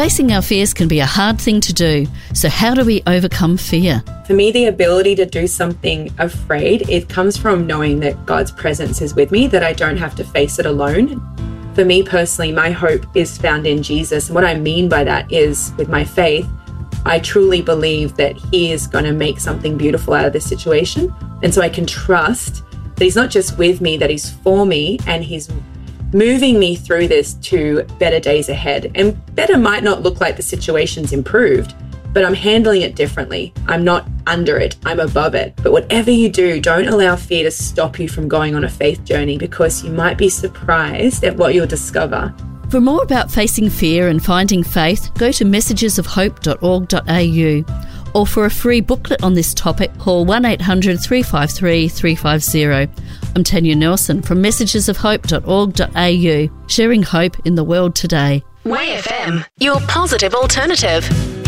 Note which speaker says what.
Speaker 1: Facing our fears can be a hard thing to do, so how do we overcome fear?
Speaker 2: For me, the ability to do something afraid, it comes from knowing that God's presence is with me, that I don't have to face it alone. For me personally, my hope is found in Jesus. And what I mean by that is, with my faith, I truly believe that He is going to make something beautiful out of this situation. And so I can trust that He's not just with me, that He's for me, and He's moving me through this to better days ahead. And better might not look like the situation's improved, but I'm handling it differently. I'm not under it, I'm above it. But whatever you do, don't allow fear to stop you from going on a faith journey, because you might be surprised at what you'll discover.
Speaker 1: For more about facing fear and finding faith, go to messagesofhope.org.au, or for a free booklet on this topic, call 1800 353 350. I'm Tanya Nelson from messagesofhope.org.au, sharing hope in the world today.
Speaker 3: Way FM, your positive alternative.